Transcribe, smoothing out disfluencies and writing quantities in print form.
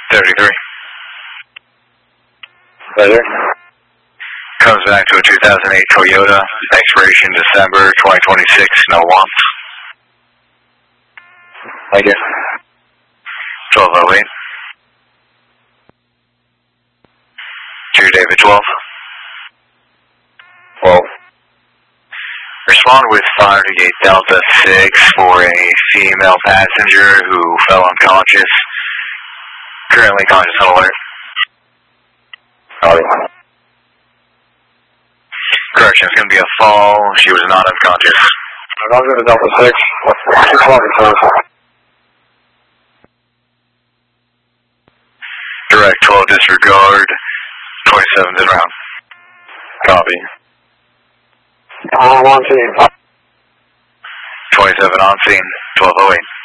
33. Right here. Comes back to a 2008 Toyota, expiration December 2026, no wants. Thank you. 1208. To David 12. Well, Respond with 538 Delta 6 for a female passenger who fell unconscious. Currently conscious on alert. Correction, it's going to be a fall. She was not unconscious. I'll go to Delta 6. 6 walking service. Direct 12 disregard. 27's in round. Copy. I'm on scene. 27 on scene. 1208.